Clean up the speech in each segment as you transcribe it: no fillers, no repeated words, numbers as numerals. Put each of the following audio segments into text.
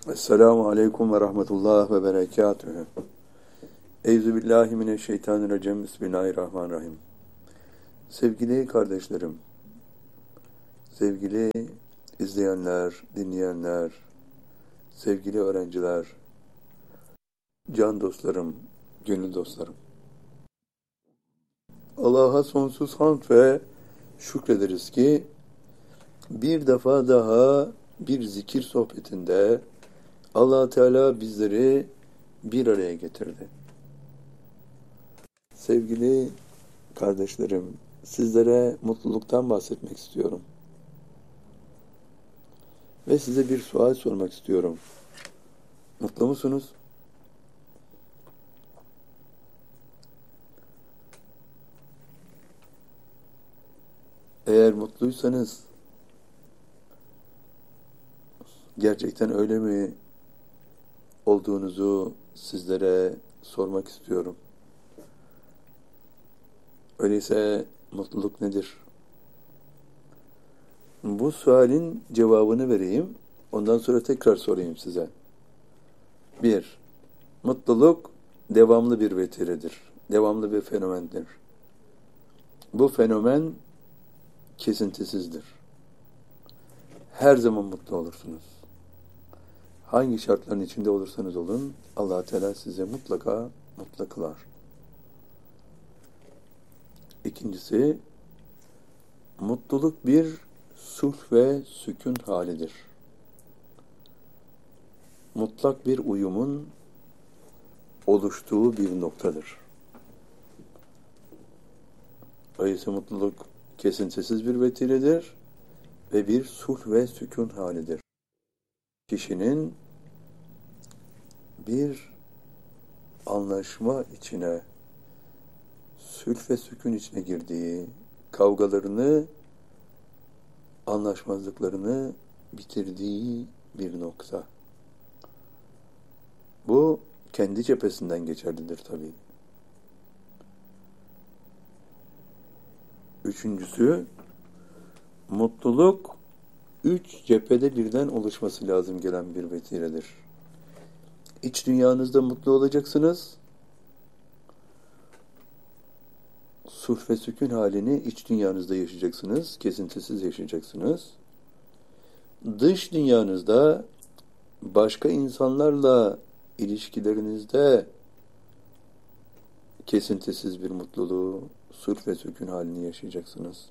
Esselamu Aleyküm ve Rahmetullah ve Berekatühü. Euzubillahimineşşeytanirracim. Bismillahirrahmanirrahim. Sevgili kardeşlerim, sevgili izleyenler, dinleyenler, sevgili öğrenciler, can dostlarım, gönül dostlarım. Allah'a sonsuz hamd ve şükrederiz ki bir defa daha bir zikir sohbetinde Allah Teala bizleri bir araya getirdi. Sevgili kardeşlerim, sizlere mutluluktan bahsetmek istiyorum. Ve size bir sual sormak istiyorum. Mutlu musunuz? Eğer mutluysanız, gerçekten öyle mi olduğunuzu sizlere sormak istiyorum. Öyleyse mutluluk nedir? Bu sualin cevabını vereyim. Ondan sonra tekrar sorayım size. 1. Mutluluk devamlı bir vetiredir. Devamlı bir fenomendir. Bu fenomen kesintisizdir. Her zaman mutlu olursunuz. Hangi şartların içinde olursanız olun, Allah Teala size mutlaka mutlu kılar. İkincisi, mutluluk bir sulh ve sükun halidir. Mutlak bir uyumun oluştuğu bir noktadır. Öyleyse mutluluk kesintisiz bir vetiredir ve bir sulh ve sükun halidir. Kişinin bir anlaşma içine, sulh ve sükun içine girdiği, kavgalarını, anlaşmazlıklarını bitirdiği bir nokta. Bu kendi cephesinden geçerlidir tabii. Üçüncüsü, mutluluk 3 cephede birden oluşması lazım gelen bir vetiredir. İç dünyanızda mutlu olacaksınız. Sulh ve sükun halini iç dünyanızda yaşayacaksınız. Kesintisiz yaşayacaksınız. Dış dünyanızda başka insanlarla ilişkilerinizde kesintisiz bir mutluluğu, sulh ve sükun halini yaşayacaksınız.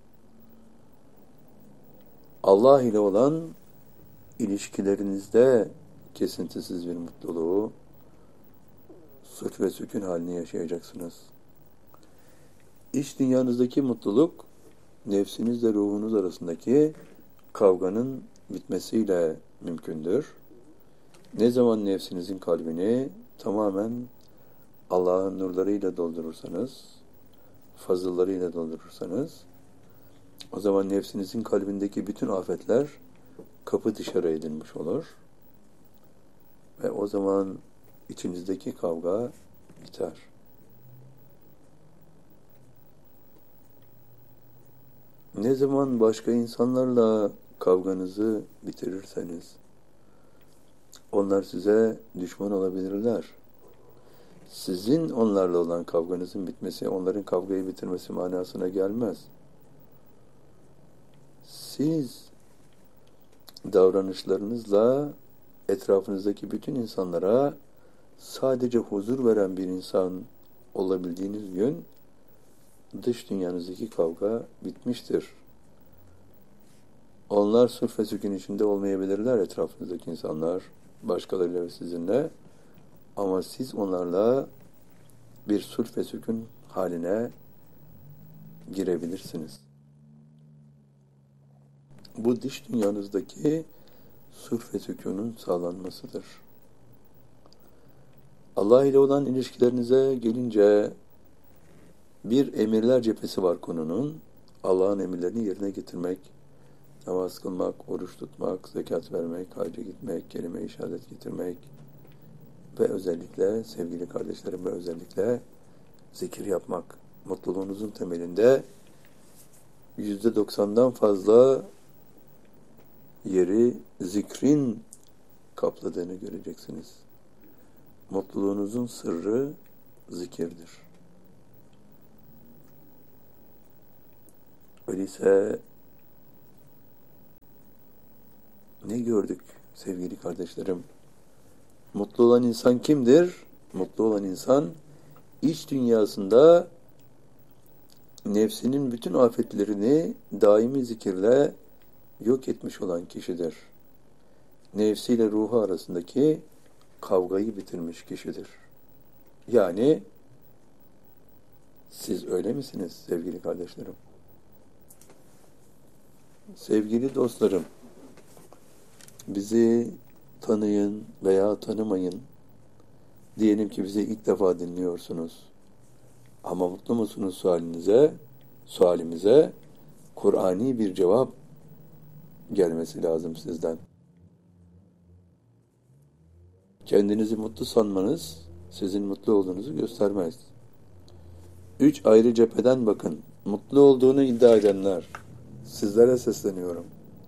Allah ile olan ilişkilerinizde kesintisiz bir mutluluğu, sulh ve sükun halini yaşayacaksınız. İç dünyanızdaki mutluluk, nefsinizle ruhunuz arasındaki kavganın bitmesiyle mümkündür. Ne zaman nefsinizin kalbini tamamen Allah'ın nurlarıyla doldurursanız, fazıllarıyla doldurursanız, o zaman nefsinizin kalbindeki bütün afetler kapı dışarı edilmiş olur. Ve o zaman içinizdeki kavga biter. Ne zaman başka insanlarla kavganızı bitirirseniz, onlar size düşman olabilirler. Sizin onlarla olan kavganızın bitmesi, onların kavgayı bitirmesi manasına gelmez. Siz davranışlarınızla etrafınızdaki bütün insanlara sadece huzur veren bir insan olabildiğiniz gün, dış dünyanızdaki kavga bitmiştir. Onlar sulh ve sükun içinde olmayabilirler, etrafınızdaki insanlar, başkalarıyla ve sizinle. Ama siz onlarla bir sulh ve sükun haline girebilirsiniz. Bu dış dünyanızdaki sulh ve sükûnun sağlanmasıdır. Allah ile olan ilişkilerinize gelince bir emirler cephesi var konunun. Allah'ın emirlerini yerine getirmek, namaz kılmak, oruç tutmak, zekat vermek, hacca gitmek, kelime-i şehadet getirmek ve özellikle sevgili kardeşlerim ve özellikle zikir yapmak. Mutluluğunuzun temelinde %90'dan fazla yeri zikrin kapladığını göreceksiniz. Mutluluğunuzun sırrı zikirdir. Öyleyse ne gördük sevgili kardeşlerim? Mutlu olan insan kimdir? Mutlu olan insan iç dünyasında nefsinin bütün afetlerini daimi zikirle yok etmiş olan kişidir. Nefsiyle ruhu arasındaki kavgayı bitirmiş kişidir. Yani siz öyle misiniz sevgili kardeşlerim? Sevgili dostlarım, bizi tanıyın veya tanımayın. Diyelim ki bizi ilk defa dinliyorsunuz. Ama mutlu musunuz sualimize Kur'ani bir cevap gelmesi lazım sizden. Kendinizi mutlu sanmanız sizin mutlu olduğunuzu göstermez. 3 ayrı cepheden bakın. Mutlu olduğunu iddia edenler, sizlere sesleniyorum.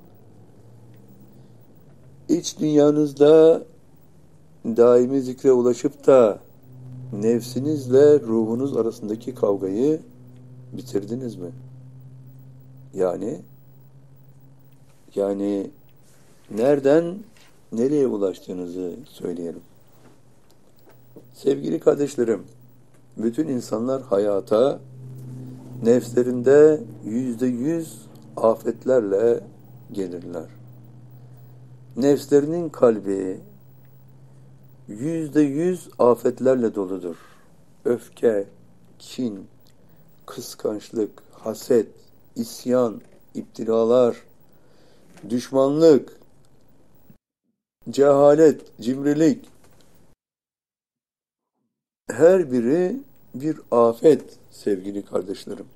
İç dünyanızda daimi zikre ulaşıp da nefsinizle ruhunuz arasındaki kavgayı bitirdiniz mi? Yani nereden nereye ulaştığınızı söyleyelim. Sevgili kardeşlerim, bütün insanlar hayata nefslerinde %100 afetlerle gelirler. Nefslerinin kalbi %100 afetlerle doludur. Öfke, kin, kıskançlık, haset, isyan, iptilalar, düşmanlık, cehalet, cimrilik, her biri bir afet sevgili kardeşlerim.